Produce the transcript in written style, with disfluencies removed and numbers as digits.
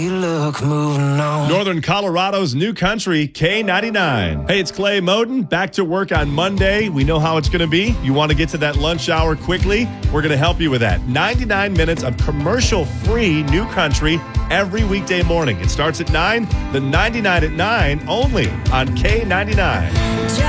Northern Colorado's new country, K99. Hey, it's Clay Moden. Back to work on Monday. We know how it's going to be. You want to get to that lunch hour quickly? We're going to help you with that. 99 minutes of commercial-free new country every weekday morning. It starts at 9, the 99 at 9, only on K99.